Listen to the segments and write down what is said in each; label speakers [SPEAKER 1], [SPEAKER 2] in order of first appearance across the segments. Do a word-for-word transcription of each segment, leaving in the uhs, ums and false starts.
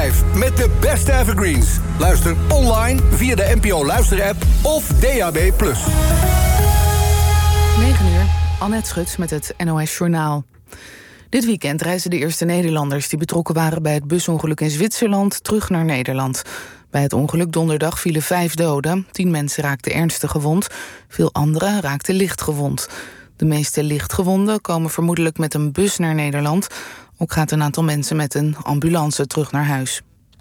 [SPEAKER 1] vijf met de beste evergreens. Luister online via de N P O Luister-app of D A B plus.
[SPEAKER 2] negen uur, Annette Schut met het N O S Journaal. Dit weekend reizen de eerste Nederlanders die betrokken waren bij het busongeluk in Zwitserland terug naar Nederland. Bij het ongeluk donderdag vielen vijf doden. Tien mensen raakten ernstig gewond. Veel anderen raakten licht gewond. De meeste lichtgewonden komen vermoedelijk met een bus naar Nederland. Ook gaat een aantal mensen met een ambulance terug naar huis.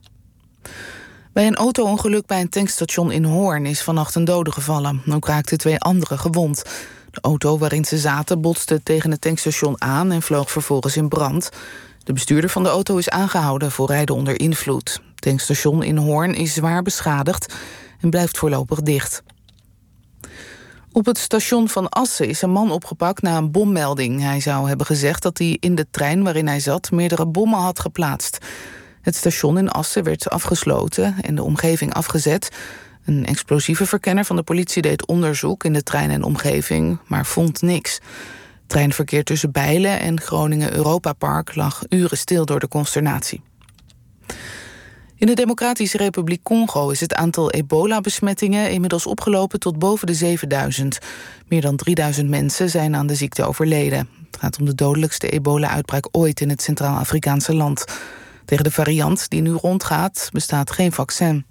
[SPEAKER 2] Bij een auto-ongeluk bij een tankstation in Hoorn is vannacht een dode gevallen. Ook raakten twee anderen gewond. De auto waarin ze zaten botste tegen het tankstation aan en vloog vervolgens in brand. De bestuurder van de auto is aangehouden voor rijden onder invloed. Het tankstation in Hoorn is zwaar beschadigd en blijft voorlopig dicht. Op het station van Assen is een man opgepakt na een bommelding. Hij zou hebben gezegd dat hij in de trein waarin hij zat meerdere bommen had geplaatst. Het station in Assen werd afgesloten en de omgeving afgezet. Een explosieve verkenner van de politie deed onderzoek in de trein en omgeving, maar vond niks. Treinverkeer tussen Bijlen en Groningen Europa Park lag uren stil door de consternatie. In de Democratische Republiek Congo is het aantal ebola-besmettingen inmiddels opgelopen tot boven de zevenduizend. Meer dan drieduizend mensen zijn aan de ziekte overleden. Het gaat om de dodelijkste ebola-uitbraak ooit in het Centraal-Afrikaanse land. Tegen de variant die nu rondgaat bestaat geen vaccin.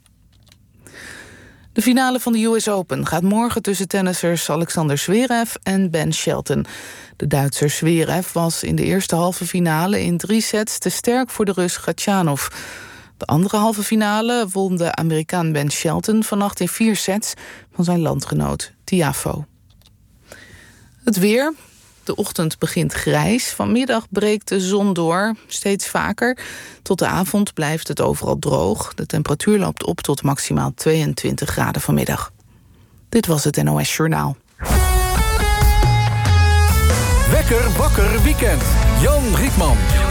[SPEAKER 2] De finale van de U S Open gaat morgen tussen tennissers Alexander Zverev en Ben Shelton. De Duitser Zverev was in de eerste halve finale in drie sets te sterk voor de Rus Khachanov. De andere halve finale won de Amerikaan Ben Shelton vannacht in vier sets van zijn landgenoot Tiafoe. Het weer. De ochtend begint grijs. Vanmiddag breekt de zon door, steeds vaker. Tot de avond blijft het overal droog. De temperatuur loopt op tot maximaal tweeëntwintig graden vanmiddag. Dit was het N O S Journaal.
[SPEAKER 1] Wekker wakker weekend. Jan Rietman.